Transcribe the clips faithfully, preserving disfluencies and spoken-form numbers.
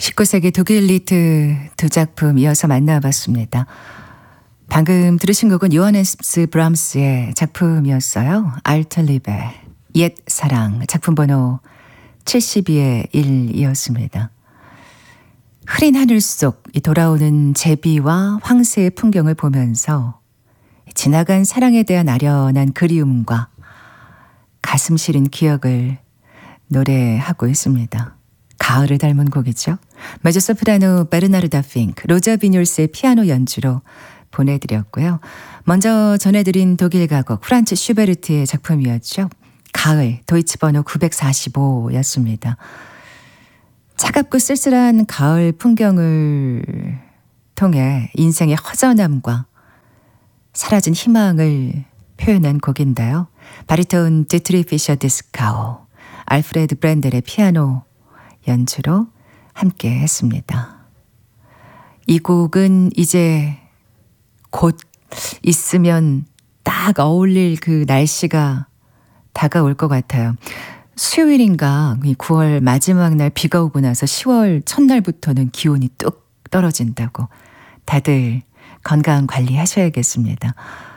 십구 세기 독일 리트 두 작품 이어서 만나봤습니다. 방금 들으신 곡은 요하네스 브람스의 작품이었어요. 알틀리베, 옛 사랑, 작품 번호 칠십이의 일이었습니다. 흐린 하늘 속 돌아오는 제비와 황새의 풍경을 보면서 지나간 사랑에 대한 아련한 그리움과 가슴 시린 기억을 노래하고 있습니다. 가을을 닮은 곡이죠. 메조소프라노 베르나르다 핑크, 로저 비뉴스의 피아노 연주로 보내드렸고요. 먼저 전해드린 독일 가곡 프란츠 슈베르트의 작품이었죠. 가을, 도이치 번호 구백사십오였습니다. 차갑고 쓸쓸한 가을 풍경을 통해 인생의 허전함과 사라진 희망을 표현한 곡인데요. 바리톤 디트리 피셔 디스카우, 알프레드 브렌델의 피아노 연주로 함께 했습니다. 이 곡은 이제 곧 있으면 딱 어울릴 그 날씨가 다가올 것 같아요. 수요일인가 구월 마지막 날 비가 오고 나서 시월 첫날부터는 기온이 뚝 떨어진다고. 다들 건강 관리하셔야겠습니다.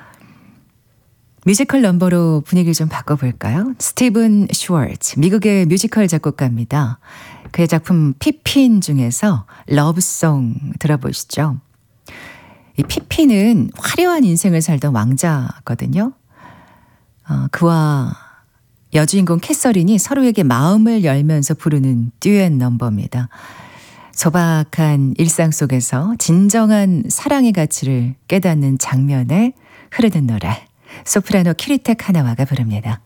뮤지컬 넘버로 분위기를 좀 바꿔볼까요? 스티븐 슈월츠, 미국의 뮤지컬 작곡가입니다. 그의 작품 피핀 중에서 러브송 들어보시죠. 이 피핀은 화려한 인생을 살던 왕자거든요. 어, 그와 여주인공 캐서린이 서로에게 마음을 열면서 부르는 듀엣 넘버입니다. 소박한 일상 속에서 진정한 사랑의 가치를 깨닫는 장면에 흐르는 노래, 소프라노 키리테 카나와가 부릅니다.